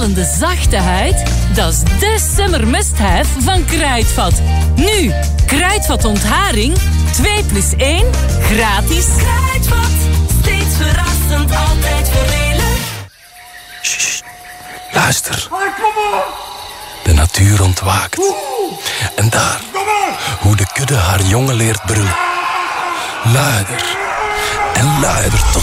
stralende zachte huid? Dat is de summer must-have van Kruidvat. Nu, Kruidvat ontharing, 2+1, gratis. Kruidvat, steeds verrassend, altijd voordelig. Sst, luister. De natuur ontwaakt. En daar, hoe de kudde haar jongen leert brullen. Luider en luider tot...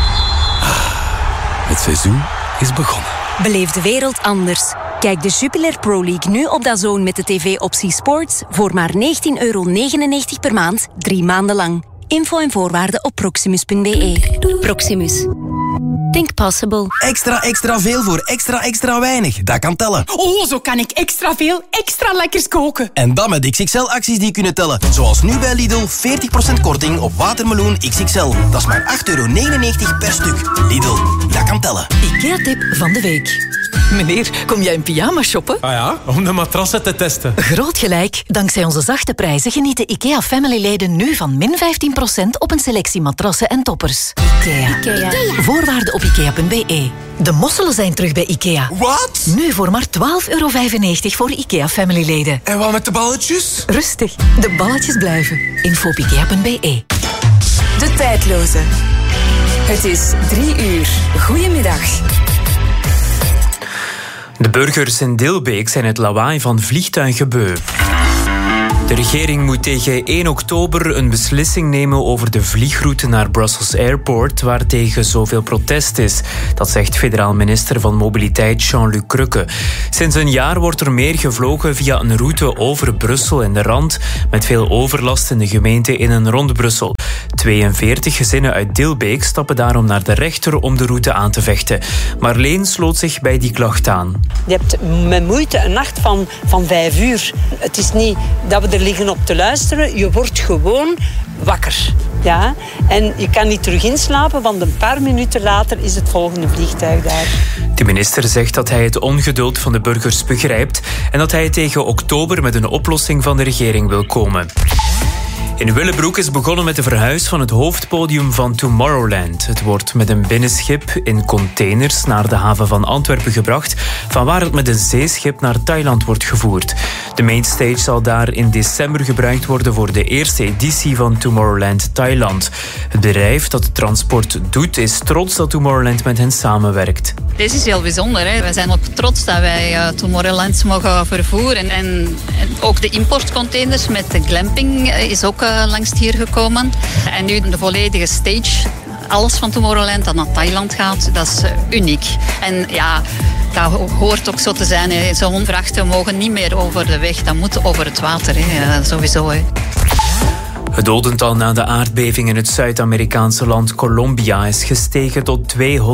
Het seizoen is begonnen. Beleef de wereld anders. Kijk de Jupiler Pro League nu op DAZN met de tv-optie Sports voor maar €19,99 per maand, 3 maanden lang. Info en voorwaarden op proximus.be. Proximus. Think possible. Extra veel voor extra weinig. Dat kan tellen. Oh, zo kan ik extra veel, extra lekkers koken. En dan met XXL-acties die kunnen tellen. Zoals nu bij Lidl, 40% korting op watermeloen XXL. Dat is maar €8,99 per stuk. Lidl, dat kan tellen. IKEA-tip van de week. Meneer, kom jij in pyjama shoppen? Ah ja, om de matrassen te testen. Groot gelijk. Dankzij onze zachte prijzen genieten IKEA-family-leden nu van min 15% op een selectie matrassen en toppers. IKEA. Voorwaarden op IKEA.be. De mosselen zijn terug bij IKEA. Wat? Nu voor maar €12,95 voor IKEA-family-leden. En wat met de balletjes? Rustig. De balletjes blijven. Info op IKEA.be. De tijdloze. Het is 3 uur. Goedemiddag. De burgers in Dilbeek zijn het lawaai van vliegtuigen beu. De regering moet tegen 1 oktober een beslissing nemen over de vliegroute naar Brussels Airport, waar tegen zoveel protest is. Dat zegt federaal minister van Mobiliteit Jean-Luc Crukke. Sinds een jaar wordt er meer gevlogen via een route over Brussel en de Rand, met veel overlast in de gemeente in en rond Brussel. 42 gezinnen uit Dilbeek stappen daarom naar de rechter om de route aan te vechten. Marleen sloot zich bij die klacht aan. Je hebt met moeite een nacht van 5 uur. Het is niet dat we er liggen op te luisteren. Je wordt gewoon wakker. Ja? En je kan niet terug inslapen, want een paar minuten later is het volgende vliegtuig daar. De minister zegt dat hij het ongeduld van de burgers begrijpt en dat hij tegen oktober met een oplossing van de regering wil komen. In Willebroek is begonnen met de verhuis van het hoofdpodium van Tomorrowland. Het wordt met een binnenschip in containers naar de haven van Antwerpen gebracht, vanwaar het met een zeeschip naar Thailand wordt gevoerd. De mainstage zal daar in december gebruikt worden voor de eerste editie van Tomorrowland Thailand. Het bedrijf dat het transport doet is trots dat Tomorrowland met hen samenwerkt. Dit is heel bijzonder. Hè? Wij zijn ook trots dat wij Tomorrowland mogen vervoeren. En ook de importcontainers met de glamping is ook langs hier gekomen. En nu de volledige stage, alles van Tomorrowland dat naar Thailand gaat, dat is uniek. En ja, dat hoort ook zo te zijn. Hè. Zo'n vrachten mogen niet meer over de weg, dat moet over het water. Hè. Sowieso. Hè. Het dodental na de aardbeving in het Zuid-Amerikaanse land Colombia is gestegen tot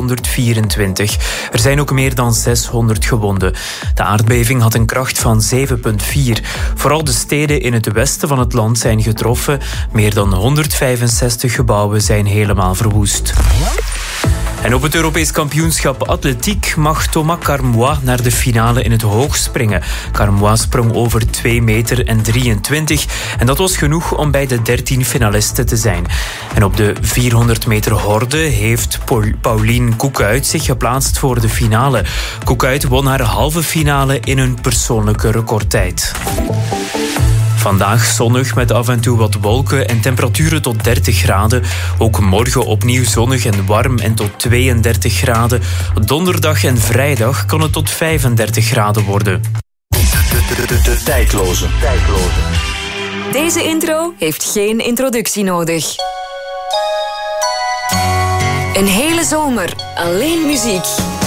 224. Er zijn ook meer dan 600 gewonden. De aardbeving had een kracht van 7,4. Vooral de steden in het westen van het land zijn getroffen. Meer dan 165 gebouwen zijn helemaal verwoest. En op het Europees kampioenschap atletiek mag Thomas Carmois naar de finale in het hoogspringen. Carmois sprong over 2,23 meter en dat was genoeg om bij de 13 finalisten te zijn. En op de 400 meter horde heeft Pauline Koekuit zich geplaatst voor de finale. Koekuit won haar halve finale in een persoonlijke recordtijd. Vandaag zonnig met af en toe wat wolken en temperaturen tot 30 graden. Ook morgen opnieuw zonnig en warm en tot 32 graden. Donderdag en vrijdag kan het tot 35 graden worden. De tijdloze. Deze intro heeft geen introductie nodig. Een hele zomer alleen muziek.